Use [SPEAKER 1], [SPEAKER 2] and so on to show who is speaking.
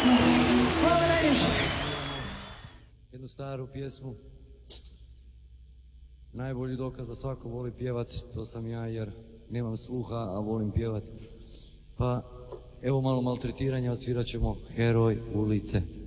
[SPEAKER 1] Hvala najljepše.
[SPEAKER 2] Jednu staru pjesmu. Najbolji dokaz da svako voli pjevat, to sam ja jer nemam sluha, a volim pjevat. Pa evo malo maltretiranja, odsvirat ćemo Heroj ulice.